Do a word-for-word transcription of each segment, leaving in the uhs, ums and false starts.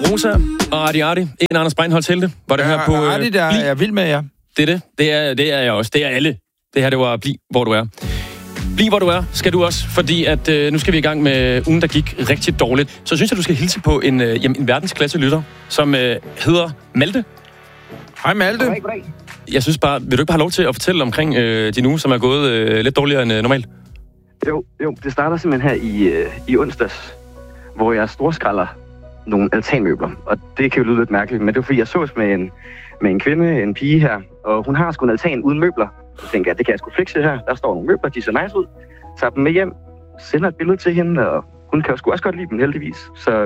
Rosa og Arti Arti, en af Anders Breinholtz helte, var det ja, her på... Øh, Arti, der er jeg vild med, ja. Det er det. Det er, det er jeg også. Det er alle. Det her, det var Bliv, hvor du er. Bliv, hvor du er, skal du også, fordi at øh, nu skal vi i gang med ugen, der gik rigtig dårligt. Så synes jeg, du skal hilse på en, øh, jamen, en verdensklasse lytter, som øh, hedder Malte. Hej Malte. Goddag, goddag. Jeg synes bare, vil du ikke bare have lov til at fortælle omkring øh, din uge, som er gået øh, lidt dårligere end øh, normalt? Jo, jo, det starter simpelthen her i, øh, i onsdags, hvor jeg storskralder nogle altanmøbler. Og det kan jo lyde lidt mærkeligt, men det var fordi, jeg sås med en, med en kvinde, en pige her, og hun har sgu en altan uden møbler. Så tænker jeg, det kan jeg sgu fikse her. Der står nogle møbler, de ser nice ud. Tager dem med hjem, sender et billede til hende, og hun kan jo sgu også godt lide dem, heldigvis. Så,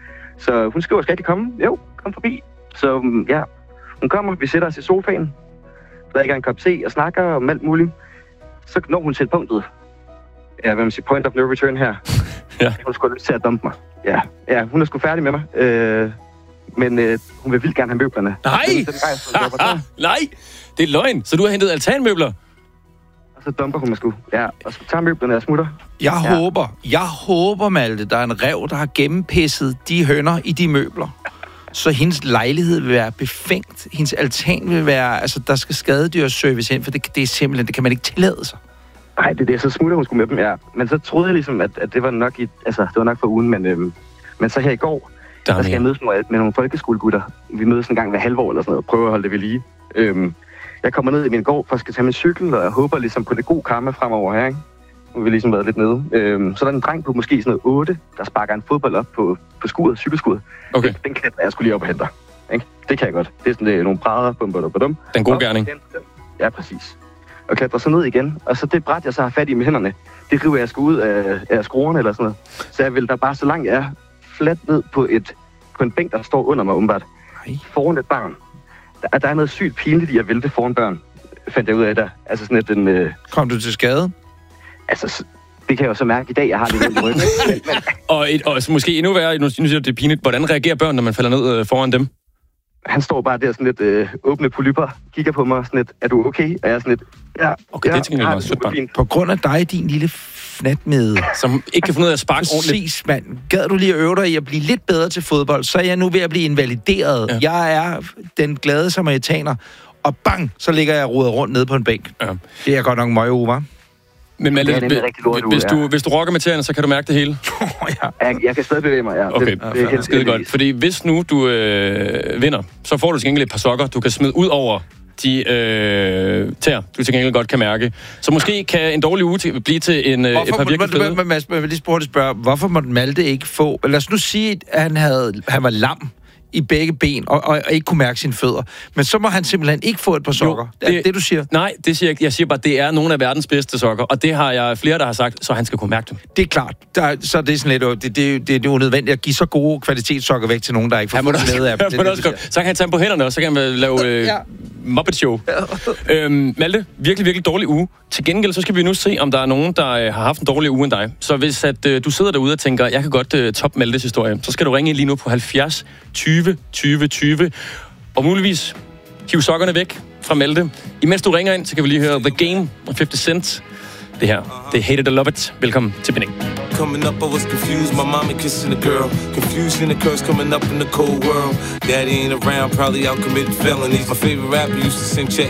så hun skriver, skal de komme? Jo, kom forbi. Så ja, hun kommer, vi sætter os i sofaen, drikker en kop te og snakker om alt muligt. Så når hun til punktet. Ja, hvad man siger, point of no return her. Ja. Hun skulle lyst til at dumpe mig. Ja, ja, hun er sgu færdig med mig. Øh, men øh, hun vil vildt gerne have møblerne. Nej! Nej! Det er løgn. Så du har hentet altanmøbler? Og så dumper hun mig sgu. Ja, og så tager møblerne og smutter. Jeg ja. håber, jeg håber, Malte, der er en ræv, der har gennempisset de høner i de møbler. Så hendes lejlighed vil være befængt. Hendes altan vil være, altså der skal skadedyrsservice ind, for det, det er simpelthen, det kan man ikke tillade sig. Nej, det er det. Så smutter hun skulle med dem, ja. Men så troede jeg ligesom, at, at det var nok i, altså, det var nok for ugen, men, øhm, men så her i går, der, der skal jeg mødes med, med nogle folkeskolegutter. Vi mødes en gang hver halve år eller sådan noget, og prøver at holde det ved lige. Øhm, jeg kommer ned i min gård for at skal tage min cykel, og jeg håber ligesom på det gode karma fremover her, ikke? Nu har vi ligesom været lidt nede. Øhm, så der er en dreng på måske sådan noget otte, der sparker en fodbold op på, på skuret, cykelskuret. Okay. Den, den klæder jeg skulle lige op og hente. Ikke? Det kan jeg godt. Det er sådan det er nogle brædder, bum, bum, bum, bum. Den gode gerning. Ja, præcis. Og klatrer så ned igen. Og så det bræt, jeg så har fat i med hænderne, det river jeg sgu ud af, af skruerne eller sådan noget. Så jeg vil der bare så langt jeg er fladt ned på, et, på en bænk, der står under mig umiddelbart. Foran et barn. Der, der er noget sygt pinligt i at vælte foran børn, fandt jeg ud af der. Altså sådan et en... Øh... Kom du til skade? Altså, det kan jeg jo så mærke i dag, jeg har det i ryggen. men, men... Og, et, og måske endnu værre, nu siger det er pinligt, hvordan reagerer børn, når man falder ned øh, foran dem? Han står bare der sådan lidt øh, åbne polypper, kigger på mig sådan lidt, er du okay? Og jeg er sådan lidt, ja, okay, ja, det tænker jeg også sødt barn. På grund af dig, din lille fnatmede, som ikke kan finde ud af at sparke ordentligt. Præcis, mand. Gad du lige at øve dig i at blive lidt bedre til fodbold, så er jeg nu ved at blive invalideret. Ja. Jeg er den glade samaritaner, og bang, så ligger jeg og roder rundt nede på en bænk. Ja. Det er godt nok møje uge, hva'? Men Malte, ja, hvis, du, ja. hvis du rocker med tæerne, så kan du mærke det hele. ja. jeg, jeg kan stadig bevæge mig, ja. Okay, det, det er helt skide godt. Fordi hvis nu du øh, vinder, så får du til gengæld et par sokker, du kan smide ud over de øh, tæer, du til gengæld godt kan mærke. Så måske kan en dårlig uge til, blive til en, øh, et par virkelig fede. Hvorfor, Mads, jeg vil lige spørge, spørge, hvorfor måtte Malte ikke få... Lad os nu sige, at han, havde, han var lam i begge ben, og, og, og ikke kunne mærke sine fødder. Men så må han simpelthen ikke få et par sokker. Jo, det, er det, det, du siger? Nej, det siger jeg Jeg siger bare, at det er nogle af verdens bedste sokker, og det har jeg flere, der har sagt, så han skal kunne mærke dem. Det er klart. Der, så det er sådan lidt... Det, det, det, det er unødvendigt at give så gode kvalitetssokker væk til nogen, der ikke får glæde af dem. Så kan han tage dem på hænderne, og så kan han lave øh, ja. Muppet Show. Ja. øhm, Malte, virkelig, virkelig dårlig uge. Til gengæld, så skal vi nu se, om der er nogen, der øh, har haft en dårlig uge end dig. Så hvis at, øh, du sidder derude og tænker, jeg kan godt øh, top Maltes historie, så skal du ringe ind lige nu på halvfjerds tyve tyve tyve, og muligvis hive sokkerne væk fra Malte. Imens du ringer ind, så kan vi lige høre The Game og halvtreds Cent. Det her, det er Hate It or Love It. Velkommen til Binding. Coming up, I was confused. My mama kissing a girl. Confusion and curse coming up in the cold world. Daddy ain't around, probably out committing felonies. My favorite rapper used to sing check